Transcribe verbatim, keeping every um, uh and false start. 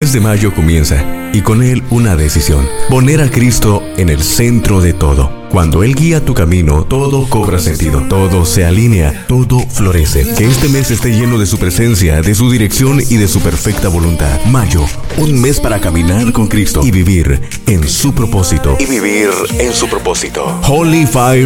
mes de mayo comienza y con él una decisión: poner a Cristo en el centro de todo. Cuando Él guía tu camino, todo cobra sentido, todo se alinea, todo florece. Que este mes esté lleno de su presencia, de su dirección y de su perfecta voluntad. Mayo, un mes para caminar con Cristo y vivir en su propósito. Y vivir en su propósito. Holy Fire